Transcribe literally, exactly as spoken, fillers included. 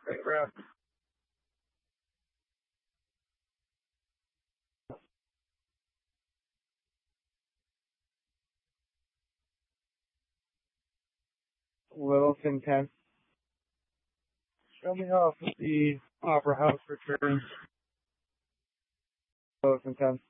Great rep. Littleton ten. Show me off with the Opera House returns. Littleton ten.